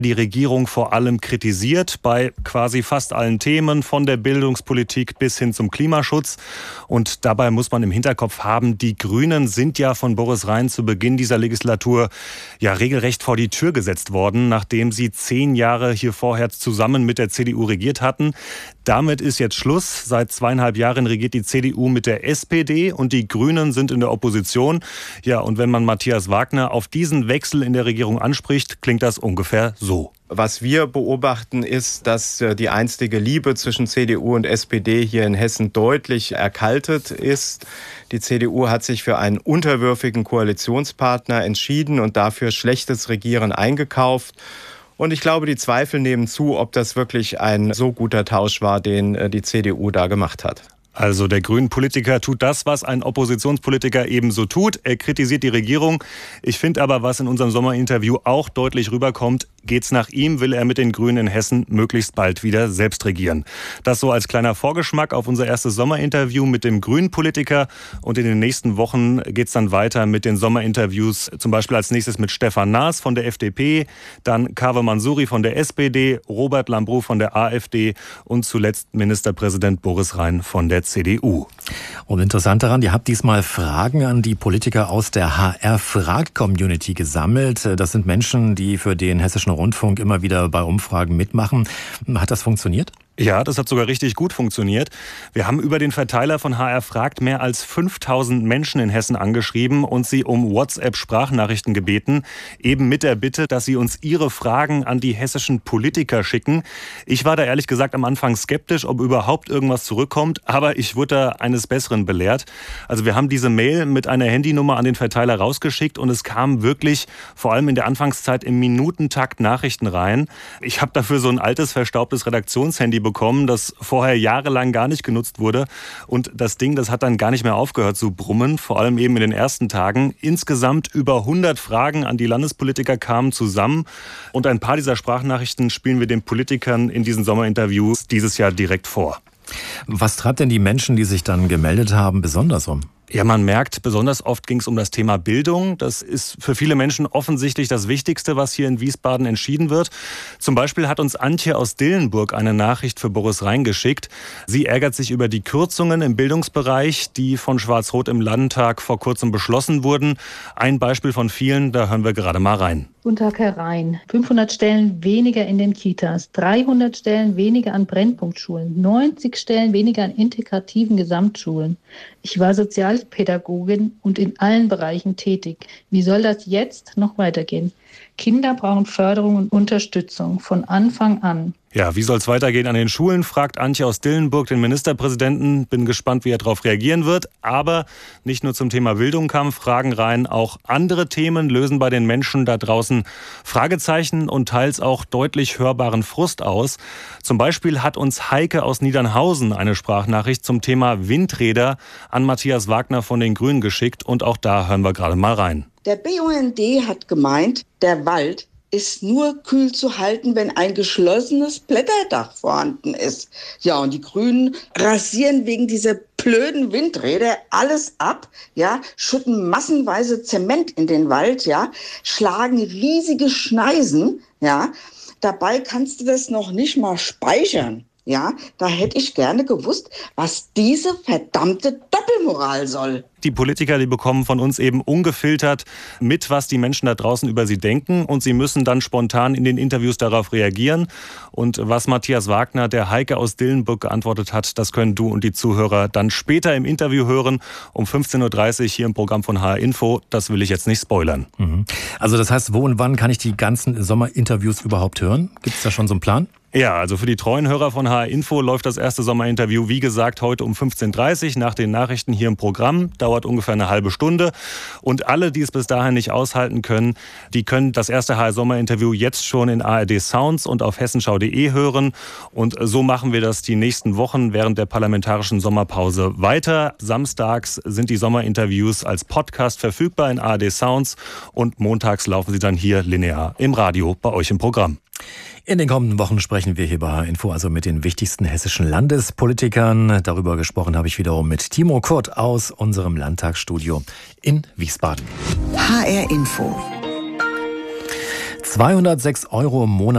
die Regierung vor allem kritisiert bei quasi fast allen Themen, von der Bildungspolitik bis hin zum Klimaschutz. Und dabei muss man im Hinterkopf haben, die Grünen sind ja von Boris Rhein zu Beginn dieser Legislatur ja regelrecht vor die Tür gesetzt worden, nachdem sie 10 Jahre hier vorher zusammen mit der CDU regiert hatten. Damit ist jetzt Schluss. Seit 2,5 Jahren regiert die CDU mit der SPD und die Grünen sind in der Opposition. Ja, und wenn man Matthias Wagner auf diesen Wechsel in der Regierung anspricht, klingt das ungefähr so. Was wir beobachten, ist, dass die einstige Liebe zwischen CDU und SPD hier in Hessen deutlich erkaltet ist. Die CDU hat sich für einen unterwürfigen Koalitionspartner entschieden und dafür schlechtes Regieren eingekauft. Und ich glaube, die Zweifel nehmen zu, ob das wirklich ein so guter Tausch war, den die CDU da gemacht hat. Also der Grünen-Politiker tut das, was ein Oppositionspolitiker ebenso tut. Er kritisiert die Regierung. Ich finde aber, was in unserem Sommerinterview auch deutlich rüberkommt, geht's nach ihm, will er mit den Grünen in Hessen möglichst bald wieder selbst regieren. Das so als kleiner Vorgeschmack auf unser erstes Sommerinterview mit dem Grünen-Politiker. Und in den nächsten Wochen geht's dann weiter mit den Sommerinterviews, zum Beispiel als nächstes mit Stefan Naas von der FDP, dann Kaveh Mansuri von der SPD, Robert Lambrou von der AfD und zuletzt Ministerpräsident Boris Rhein von der CDU. Und interessant daran, ihr habt diesmal Fragen an die Politiker aus der HR-Frag-Community gesammelt. Das sind Menschen, die für den Hessischen Rundfunk immer wieder bei Umfragen mitmachen. Hat das funktioniert? Ja, das hat sogar richtig gut funktioniert. Wir haben über den Verteiler von HR Fragt mehr als 5000 Menschen in Hessen angeschrieben und sie um WhatsApp-Sprachnachrichten gebeten, eben mit der Bitte, dass sie uns ihre Fragen an die hessischen Politiker schicken. Ich war da ehrlich gesagt am Anfang skeptisch, ob überhaupt irgendwas zurückkommt, aber ich wurde da eines Besseren belehrt. Also wir haben diese Mail mit einer Handynummer an den Verteiler rausgeschickt und es kamen wirklich, vor allem in der Anfangszeit, im Minutentakt Nachrichten rein. Ich habe dafür so ein altes, verstaubtes Redaktionshandy bekommen, das vorher jahrelang gar nicht genutzt wurde. Und das Ding, das hat dann gar nicht mehr aufgehört zu brummen, vor allem eben in den ersten Tagen. Insgesamt über 100 Fragen an die Landespolitiker kamen zusammen. Und ein paar dieser Sprachnachrichten spielen wir den Politikern in diesen Sommerinterviews dieses Jahr direkt vor. Was treibt denn die Menschen, die sich dann gemeldet haben, besonders um? Ja, man merkt, besonders oft ging es um das Thema Bildung. Das ist für viele Menschen offensichtlich das Wichtigste, was hier in Wiesbaden entschieden wird. Zum Beispiel hat uns Antje aus Dillenburg eine Nachricht für Boris Rhein geschickt. Sie ärgert sich über die Kürzungen im Bildungsbereich, die von Schwarz-Rot im Landtag vor kurzem beschlossen wurden. Ein Beispiel von vielen, da hören wir gerade mal rein. Guten Tag, Herr Rhein. 500 Stellen weniger in den Kitas, 300 Stellen weniger an Brennpunktschulen, 90 Stellen weniger an integrativen Gesamtschulen. Ich war Sozialpädagogin und in allen Bereichen tätig. Wie soll das jetzt noch weitergehen? Kinder brauchen Förderung und Unterstützung von Anfang an. Ja, wie soll es weitergehen an den Schulen, fragt Antje aus Dillenburg den Ministerpräsidenten. Bin gespannt, wie er darauf reagieren wird. Aber nicht nur zum Thema Bildung kamen Fragen rein, auch andere Themen lösen bei den Menschen da draußen Fragezeichen und teils auch deutlich hörbaren Frust aus. Zum Beispiel hat uns Heike aus Niedernhausen eine Sprachnachricht zum Thema Windräder an Matthias Wagner von den Grünen geschickt. Und auch da hören wir gerade mal rein. Der BUND hat gemeint, der Wald ist nur kühl zu halten, wenn ein geschlossenes Blätterdach vorhanden ist. Ja, und die Grünen rasieren wegen dieser blöden Windräder alles ab, ja, schütten massenweise Zement in den Wald, ja, schlagen riesige Schneisen, ja. Dabei kannst du das noch nicht mal speichern. Ja, da hätte ich gerne gewusst, was diese verdammte Doppelmoral soll. Die Politiker, die bekommen von uns eben ungefiltert mit, was die Menschen da draußen über sie denken. Und sie müssen dann spontan in den Interviews darauf reagieren. Und was Matthias Wagner der Heike aus Dillenburg geantwortet hat, das können du und die Zuhörer dann später im Interview hören. Um 15.30 Uhr hier im Programm von HR Info. Das will ich jetzt nicht spoilern. Also das heißt, wo und wann kann ich die ganzen Sommerinterviews überhaupt hören? Gibt es da schon so einen Plan? Ja, also für die treuen Hörer von HR Info läuft das erste Sommerinterview, wie gesagt, heute um 15.30 Uhr nach den Nachrichten hier im Programm. Dauert ungefähr eine halbe Stunde. Und alle, die es bis dahin nicht aushalten können, die können das erste HR Sommerinterview jetzt schon in ARD Sounds und auf hessenschau.de hören. Und so machen wir das die nächsten Wochen während der parlamentarischen Sommerpause weiter. Samstags sind die Sommerinterviews als Podcast verfügbar in ARD Sounds und montags laufen sie dann hier linear im Radio bei euch im Programm. In den kommenden Wochen sprechen wir hier bei HR Info also mit den wichtigsten hessischen Landespolitikern. Darüber gesprochen habe ich wiederum mit Timo Kurt aus unserem Landtagsstudio in Wiesbaden. HR Info. 206 € im Monat.